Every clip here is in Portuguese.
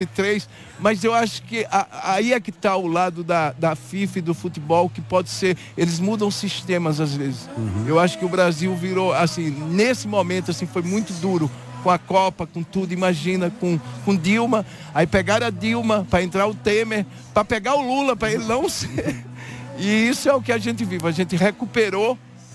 três, mas eu acho que aí é que está o lado da FIFA e do futebol, que pode ser, eles mudam sistemas às vezes. Eu acho que o Brasil virou, assim, nesse momento, assim, foi muito duro, com a Copa, com tudo, imagina, com Dilma, aí pegaram a Dilma para entrar o Temer, para pegar o Lula, para ele não ser. E isso é o que a gente vive, a gente recuperou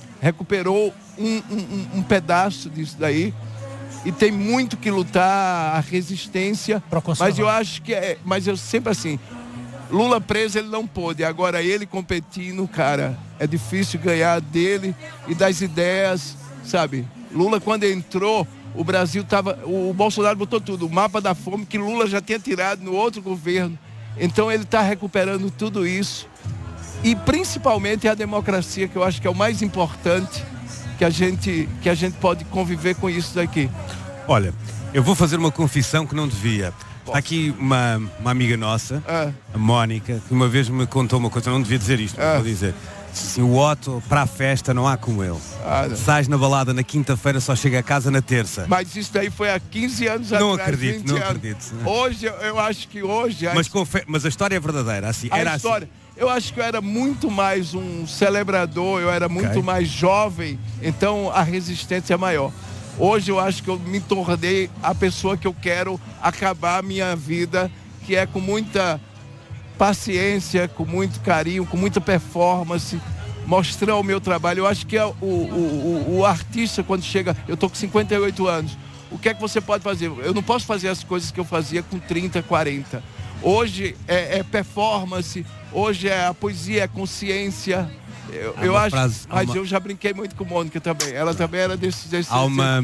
um pedaço disso daí. E tem muito que lutar, a resistência, mas eu acho que mas eu sempre assim, Lula preso ele não pôde, agora ele competindo, cara, é difícil ganhar dele e das ideias, sabe? Lula quando entrou, o Brasil tava, o Bolsonaro botou tudo, o mapa da fome que Lula já tinha tirado no outro governo, então ele está recuperando tudo isso e principalmente a democracia, que eu acho que é o mais importante, que a gente pode conviver com isso daqui. Olha, eu vou fazer uma confissão que não devia. Está aqui uma amiga nossa, a Mónica, que uma vez me contou uma coisa, eu não devia dizer isto, vou dizer. Assim, o Otto, para a festa, não há como ele. Sais na balada na quinta-feira, só chega a casa na terça. Mas isso daí foi há 15 anos não atrás. Acredito, não acredito. Hoje, eu acho que hoje... Mas a história é verdadeira, assim, era história, assim. Eu acho que eu era muito mais um celebrador, eu era muito mais jovem, então a resistência é maior. Hoje eu acho que eu me tornei a pessoa que eu quero acabar a minha vida, que é com muita paciência, com muito carinho, com muita performance, mostrar o meu trabalho. Eu acho que o artista, quando chega, eu tô com 58 anos, o que é que você pode fazer? Eu não posso fazer as coisas que eu fazia com 30, 40. Hoje é performance, hoje é a poesia, é consciência. Eu acho, mas eu já brinquei muito com Mônica também. Ela também era desse há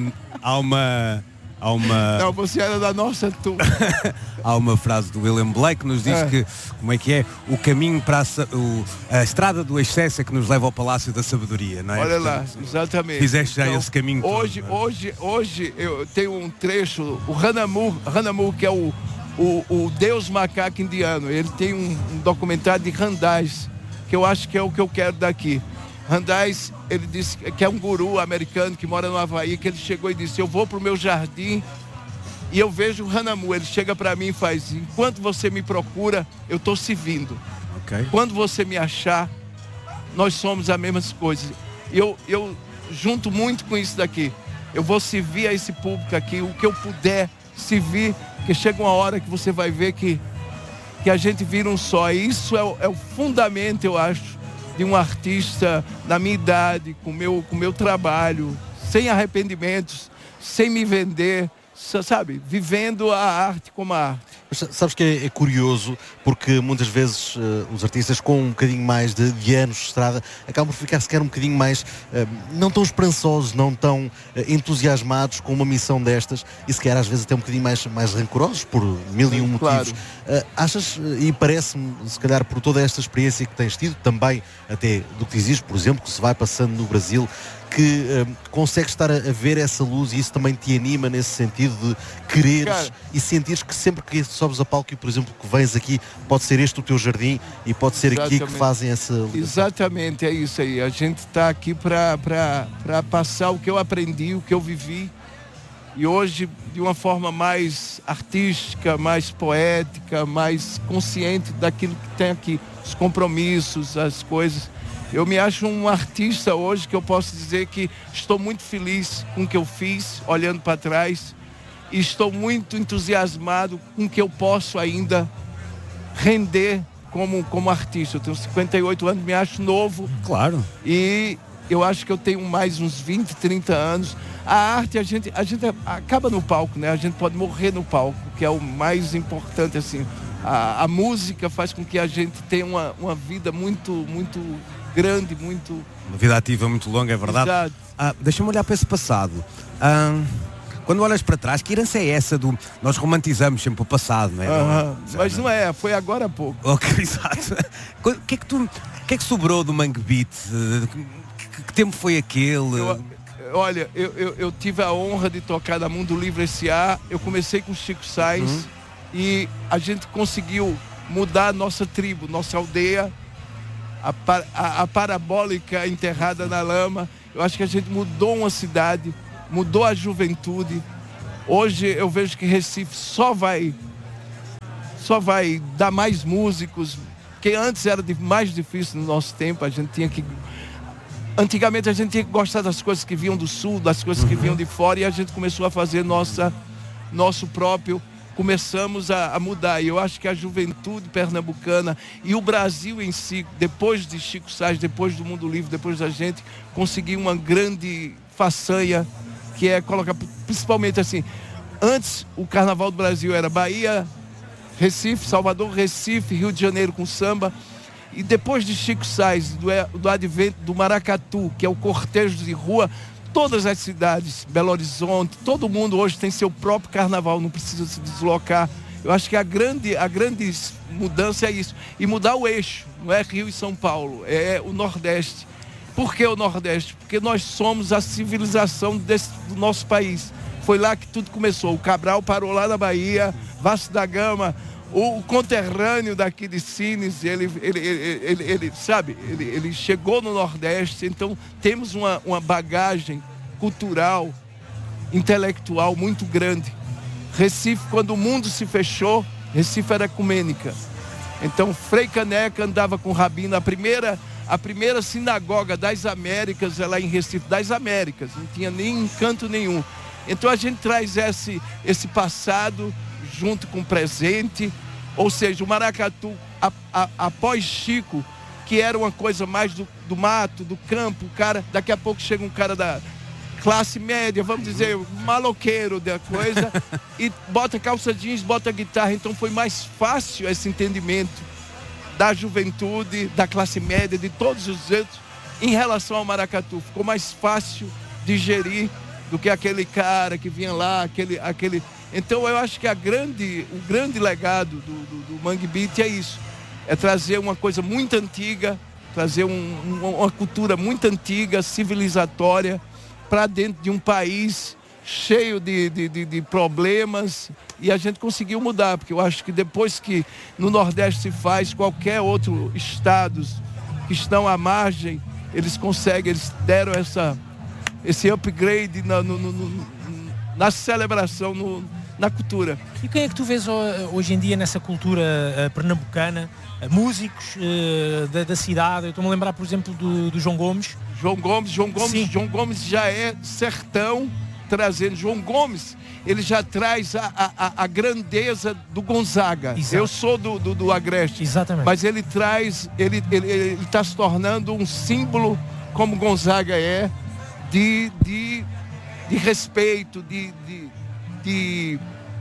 uma Não, você era da nossa turma. Há uma frase do William Blake que nos diz que, como é que é? O caminho para a estrada do excesso é que nos leva ao Palácio da Sabedoria, não é? Olha lá, exatamente. Fizeste já esse caminho hoje, todo, hoje eu tenho um trecho, o Ranamur, que é o Deus macaco indiano. Ele tem um documentário de Randaz, que eu acho que é o que eu quero daqui. Randaz, ele disse que é um guru americano que mora no Havaí, que ele chegou e disse: eu vou pro meu jardim e eu vejo o Ranamur. Ele chega para mim e faz: enquanto você me procura, eu tô servindo. Quando você me achar, nós somos as mesmas coisas. Eu junto muito com isso daqui. Eu vou servir a esse público aqui, o que eu puder servir, porque chega uma hora que você vai ver que a gente vira um só. E isso é o fundamento, eu acho, de um artista na minha idade, com meu trabalho, sem arrependimentos, sem me vender, sabe? Vivendo a arte como a arte. Mas sabes que é curioso, porque muitas vezes os artistas com um bocadinho mais de anos de estrada acabam por ficar sequer um bocadinho mais, não tão esperançosos, não tão entusiasmados com uma missão destas e sequer às vezes até um bocadinho mais rancorosos por mil e um motivos. Achas, e parece-me, se calhar por toda esta experiência que tens tido, também até do que dizes, por exemplo, que se vai passando no Brasil, que consegues estar a ver essa luz e isso também te anima nesse sentido de quereres e sentires que sempre que sobes a palco e, por exemplo, que vens aqui, pode ser este o teu jardim e pode ser aqui que fazem essa ligação. Exatamente, é isso aí. A gente está aqui para passar o que eu aprendi, o que eu vivi, e hoje de uma forma mais artística, mais poética, mais consciente daquilo que tem aqui, os compromissos, as coisas. Eu me acho um artista hoje que eu posso dizer que estou muito feliz com o que eu fiz, olhando para trás, e estou muito entusiasmado com o que eu posso ainda render como artista. Eu tenho 58 anos, me acho novo. Claro. E eu acho que eu tenho mais uns 20, 30 anos. A arte, a gente acaba no palco, né? A gente pode morrer no palco, que é o mais importante, assim. A música faz com que a gente tenha uma vida muito, muito grande, muito... Uma vida ativa muito longa, é verdade. Deixa-me olhar para esse passado. Quando olhas para trás, que herança é essa do... Nós romantizamos sempre o passado, não é? Mas não é, foi agora há pouco. Ok, exato. O que é que sobrou do Mangue Beat? Que tempo foi aquele? Olha, eu tive a honra de tocar na Mundo Livre S.A. Eu comecei com o Chico Sainz e a gente conseguiu mudar a nossa tribo, nossa aldeia, a parabólica enterrada na lama. Eu acho que a gente mudou uma cidade, mudou a juventude. Hoje eu vejo que Recife só vai só vai dar mais músicos, porque antes era mais difícil no nosso tempo, antigamente a gente tinha que gostar das coisas que vinham do sul, das coisas que vinham de fora, e a gente começou a fazer nosso próprio, começamos a mudar. E eu acho que a juventude pernambucana e o Brasil em si, depois de Chico Sainz, depois do Mundo Livre, depois da gente, conseguiu uma grande façanha, que é colocar, principalmente assim, antes o Carnaval do Brasil era Bahia, Recife, Salvador, Recife, Rio de Janeiro com samba. E depois de Chico Sainz, do advento do Maracatu, que é o cortejo de rua, todas as cidades, Belo Horizonte, todo mundo hoje tem seu próprio carnaval, não precisa se deslocar. Eu acho que a grande mudança é isso. E mudar o eixo, não é Rio e São Paulo, é o Nordeste. Por que o Nordeste? Porque nós somos a civilização do nosso país. Foi lá que tudo começou. O Cabral parou lá na Bahia, Vasco da Gama, o conterrâneo daqui de Sines, ele chegou no Nordeste. Então temos uma bagagem cultural, intelectual muito grande. Recife, quando o mundo se fechou, Recife era ecumênica. Então Frei Caneca andava com o Rabino, a primeira sinagoga das Américas é lá em Recife, das Américas, não tinha nem canto nenhum. Então a gente traz esse passado junto com o presente, ou seja, o maracatu após Chico, que era uma coisa mais do mato, do campo, o cara, daqui a pouco chega um cara da classe média, vamos dizer, maloqueiro da coisa, e bota calça jeans, bota guitarra. Então foi mais fácil esse entendimento da juventude, da classe média, de todos os outros, em relação ao maracatu. Ficou mais fácil digerir do que aquele cara que vinha lá, aquele... Então eu acho que o grande legado do Mangue Beat é isso. É trazer uma coisa muito antiga, trazer uma cultura muito antiga, civilizatória, para dentro de um país cheio de problemas, e a gente conseguiu mudar, porque eu acho que depois que no Nordeste se faz, qualquer outro estados que estão à margem, eles deram esse upgrade na celebração, na cultura. E quem é que tu vês hoje em dia nessa cultura pernambucana? Músicos da cidade? Eu estou-me a lembrar, por exemplo, do João Gomes. João Gomes já é sertão, trazendo. João Gomes, ele já traz a grandeza do Gonzaga. Exato. Eu sou do Agreste. Exatamente. Mas ele traz, ele está se tornando um símbolo, como Gonzaga é, de respeito, de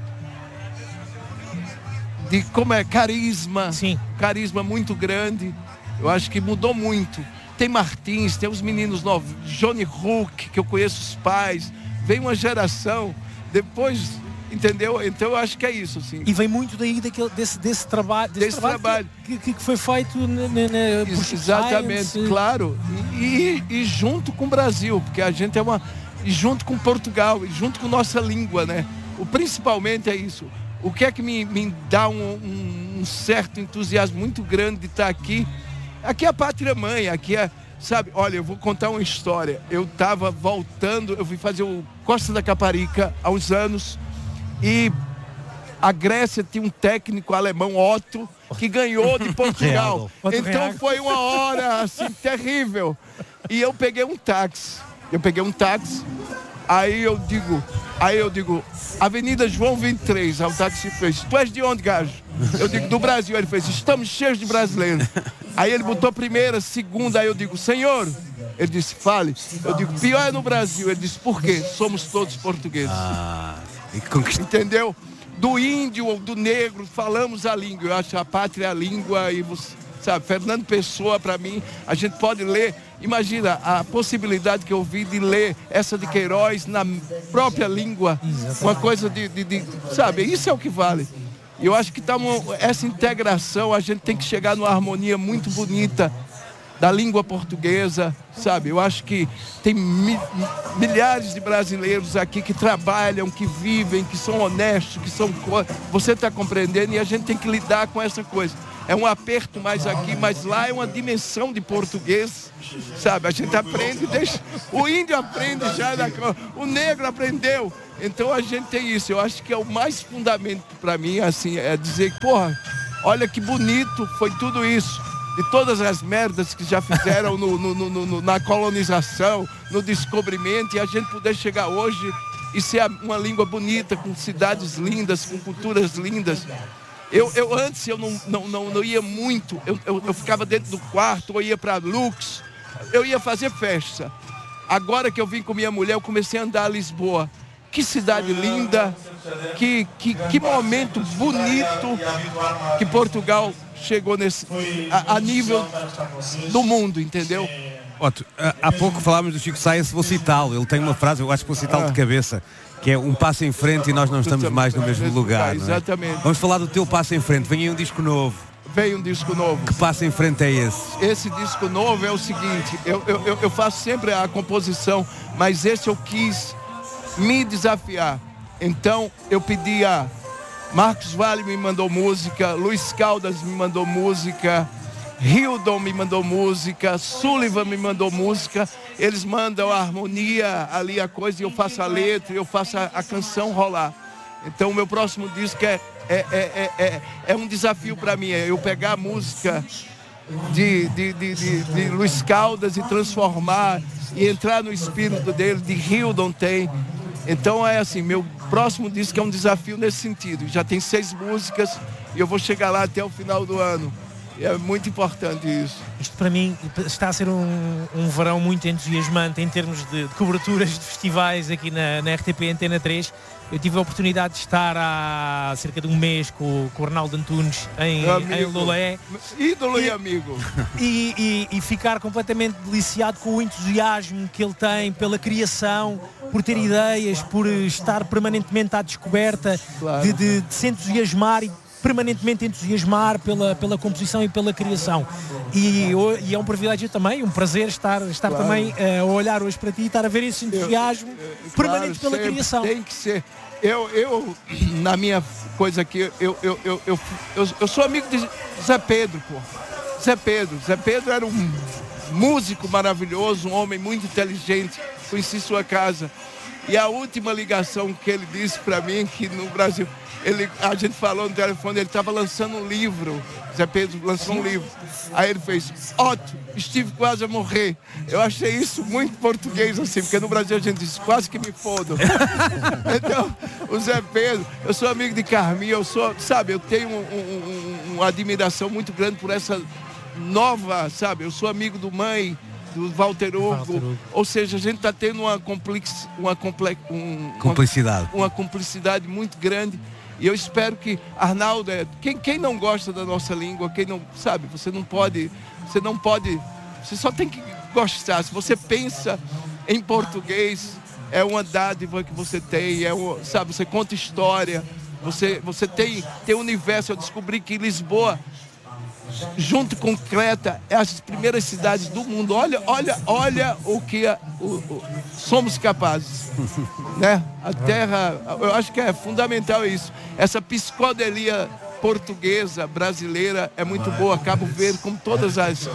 como é, carisma. Sim. Carisma muito grande. Eu acho que mudou muito. Tem Martins, tem os meninos novos, Johnny Hook, que eu conheço os pais. Vem uma geração, depois, entendeu? Então eu acho que é isso, assim. E vem muito daí desse trabalho que foi feito por exatamente, Science. Claro. E junto com o Brasil, porque a gente e junto com Portugal, e junto com nossa língua, né? Principalmente é isso. O que é que me dá um certo entusiasmo muito grande de estar aqui? Aqui é a pátria mãe, aqui é, sabe? Olha, eu vou contar uma história. Eu estava voltando, eu fui fazer o Costa da Caparica há uns anos, e a Grécia tinha um técnico alemão, Otto, que ganhou de Portugal. Então foi uma hora assim terrível. E eu peguei um táxi. Aí eu digo, Avenida João 23, o táxi fez: tu és de onde, gajo? Eu digo: do Brasil. Ele fez: estamos cheios de brasileiros. Aí ele botou primeira, segunda, aí eu digo: senhor, ele disse: fale. Eu digo: pior é no Brasil. Ele disse: por quê? Somos todos portugueses. Entendeu? Do índio ou do negro, falamos a língua. Eu acho a pátria a língua, e você, sabe, Fernando Pessoa, para mim, a gente pode ler. Imagina a possibilidade que eu vi de ler essa de Queiroz na própria língua. Exatamente. Uma coisa sabe, isso é o que vale. E eu acho que essa integração, a gente tem que chegar numa harmonia muito bonita da língua portuguesa, sabe? Eu acho que tem milhares de brasileiros aqui que trabalham, que vivem, que são honestos, que são... Você está compreendendo? E a gente tem que lidar com essa coisa. É um aperto mais aqui, mas lá é uma dimensão de português, sabe? A gente aprende, o índio aprende já, o negro aprendeu. Então a gente tem isso. Eu acho que é o mais fundamento para mim, assim, é dizer, porra, olha que bonito foi tudo isso. De todas as merdas que já fizeram na colonização, no descobrimento, e a gente poder chegar hoje e ser uma língua bonita, com cidades lindas, com culturas lindas. Eu antes eu não ia muito, eu ficava dentro do quarto, ou ia para Lux, eu ia fazer festa. Agora que eu vim com minha mulher, eu comecei a andar a Lisboa. Que cidade linda, que momento bonito que Portugal chegou a nível do mundo, entendeu? Otto, há pouco falámos do Chico Sainz, vou citá-lo. Ele tem uma frase, eu acho que vou citá-lo de cabeça, que é um passo em frente e nós não estamos mais no mesmo lugar. Exatamente. Vamos falar do teu passo em frente. Vem aí um disco novo. Veio um disco novo. Que passo em frente é esse? Esse disco novo é o seguinte, eu faço sempre a composição, mas esse eu quis me desafiar. Então eu pedi a Marcos Valle, me mandou música, Luiz Caldas me mandou música, Hildon me mandou música, Sullivan me mandou música. Eles mandam a harmonia ali, a coisa, e eu faço a letra, eu faço a canção rolar. Então o meu próximo disco é um desafio para mim, é eu pegar a música de Luiz Caldas e transformar e entrar no espírito dele, de Hildon tem. Então é assim, meu próximo disco é um desafio nesse sentido. Já tem 6 músicas e eu vou chegar lá até o final do ano. E é muito importante isso. Isto para mim está a ser um verão muito entusiasmante em termos de coberturas de festivais aqui na RTP Antena 3. Eu tive a oportunidade de estar há cerca de um mês com o Arnaldo Antunes em Lolé. Ídolo e amigo. E ficar completamente deliciado com o entusiasmo que ele tem pela criação, por ter ideias, por estar permanentemente à descoberta, claro, de se entusiasmar e permanentemente entusiasmar pela composição e pela criação. E é um privilégio também, um prazer estar claro, também a olhar hoje para ti e estar a ver esse entusiasmo permanente pela criação. Tem que ser. Eu na minha coisa aqui, eu sou amigo de Zé Pedro, pô. Zé Pedro era um músico maravilhoso, um homem muito inteligente, conheci sua casa. E a última ligação que ele disse para mim, que no Brasil, a gente falou no telefone, ele estava lançando um livro, Zé Pedro lançou um livro. Aí ele fez, Otto, estive quase a morrer. Eu achei isso muito português, assim, porque no Brasil a gente diz, quase que me fodo. Então, o Zé Pedro, eu sou amigo de Carminha, eu tenho uma admiração muito grande por essa nova, sabe, eu sou amigo do Mãe, do Walter Hugo, ou seja, a gente está tendo uma cumplicidade muito grande. E eu espero que Arnaldo, quem não gosta da nossa língua, quem não sabe, você só tem que gostar. Se você pensa em português, é uma dádiva que você tem, sabe, você conta história, você tem universo. Eu descobri que Lisboa, junto com Creta, é as primeiras cidades do mundo. Olha o que somos capazes, né? A terra, eu acho que é fundamental isso. Essa psicodelia portuguesa, brasileira, é muito boa. Cabo Verde, como todas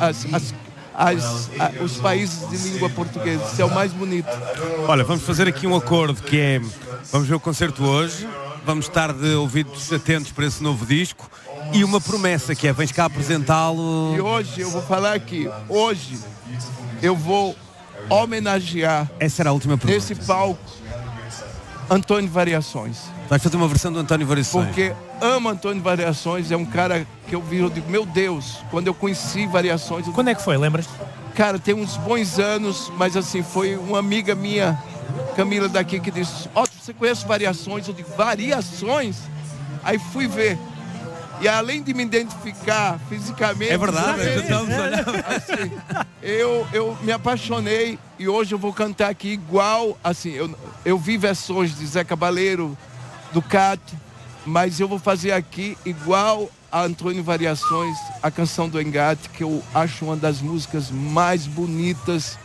os países de língua portuguesa. Isso é o mais bonito. Olha, vamos fazer aqui um acordo, que é, vamos ver o concerto hoje, vamos estar de ouvidos atentos para esse novo disco. E uma promessa, que é, vens cá apresentá-lo. E hoje eu vou falar aqui, hoje eu vou homenagear, essa era a última pergunta, nesse palco, Antônio Variações. Vais fazer uma versão do Antônio Variações? Porque amo Antônio Variações, é um cara que eu digo, meu Deus, quando eu conheci Variações... Quando é que foi, lembras? Cara, tem uns bons anos, mas assim, foi uma amiga minha, Camila daqui, que disse, você conhece Variações? Eu digo, Variações? Aí fui ver. E além de me identificar fisicamente... É verdade, assim, eu me apaixonei e hoje eu vou cantar aqui igual, assim, eu vi versões de Zé Cabaleiro, do Cato, mas eu vou fazer aqui igual a Antônio Variações, a canção do Engate, que eu acho uma das músicas mais bonitas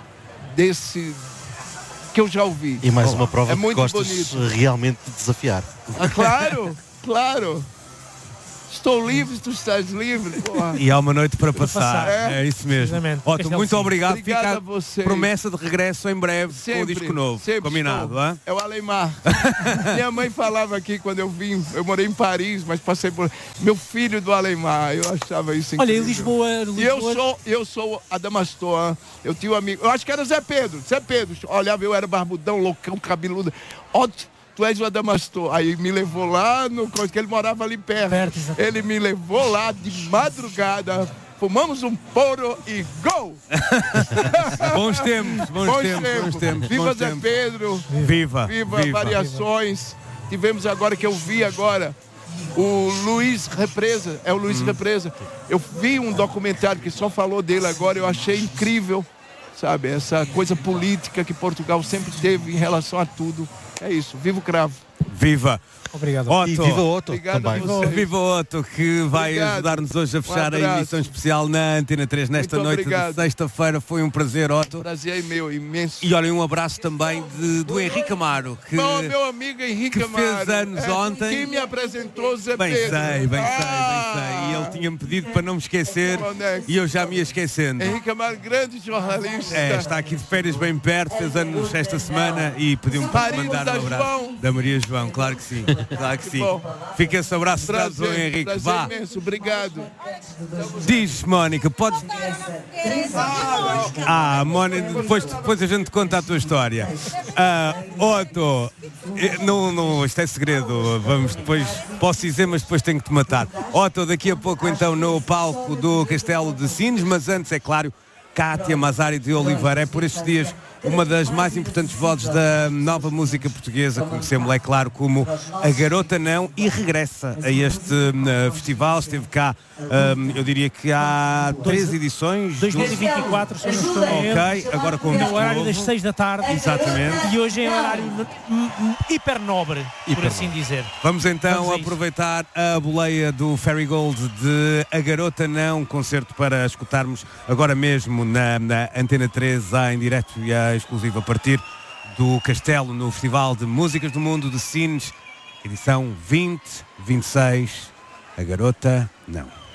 que eu já ouvi. E mais uma prova é que muito gostas bonito. Realmente de desafiar. Claro. Estou livre, tu estás livre. Porra. E há uma noite para passar. É isso mesmo. Otto, muito obrigado. Obrigado Fica a você. Promessa de regresso em breve com o disco novo. Combinado, hein? É o Alemar. Minha mãe falava aqui quando eu vim, eu morei em Paris, mas passei por... Meu filho do Alemar, eu achava isso incrível. Olha, em Lisboa... E eu sou Adamastor, eu tinha um amigo, eu acho que era Zé Pedro, olhava, eu era barbudão, loucão, cabeludo. Otto, tu és o Adamastor. Aí me levou lá no coisa, que ele morava ali perto. Ele me levou lá de madrugada. Fumamos um poro e gol! Bons tempos. Viva Zé Pedro. Viva. Variações. Tivemos agora, que eu vi agora, o Luiz Represa. É o Luiz Represa. Eu vi um documentário que só falou dele agora, eu achei incrível. Sabe, essa coisa política que Portugal sempre teve em relação a tudo. É isso, viva o cravo. Viva! Obrigado. Otto. E viva Otto. Obrigado também. Viva Otto, que vai ajudar-nos hoje a fechar a emissão especial na Antena 3 nesta Muito noite obrigado. de sexta-feira. Foi um prazer, Otto. O prazer é meu, imenso. E olha, um abraço também do Henrique Amaro, que meu amigo Henrique Amaro, fez anos ontem. Quem me apresentou, Zé Bem Pedro. sei. E ele tinha-me pedido para não me esquecer e eu já me ia esquecendo. Henrique Amaro, grande jornalista. Está aqui de férias bem perto, fez anos esta semana e pediu-me para mandar um abraço. João. Da Maria João, claro que sim. Claro que sim. Bom. Fica esse abraço dado ao Henrique. Prazer Vá. imenso, obrigado. Diz, Mónica, podes... Mónica, depois a gente conta a tua história. Otto, não, isto é segredo, vamos depois, posso dizer, mas depois tenho que te matar. Otto, daqui a pouco então no palco do Castelo de Sines, mas antes, é claro, Cátia Mazari de Oliveira, é por estes dias uma das mais importantes vozes da nova música portuguesa, conhecemos-la, é claro, como a Garota Não, e regressa a este festival. Esteve cá, eu diria que há 3 edições. 2024, se eu não estou em erro. Ok, agora com no horário das 6 da tarde. Exatamente. E hoje é horário hiper nobre, por assim dizer. Vamos então aproveitar a boleia do Ferry Gold de A Garota Não, concerto para escutarmos agora mesmo na Antena 3 em direto e exclusivo a partir do Castelo, no Festival de Músicas do Mundo de Sines, edição 2026, A Garota Não.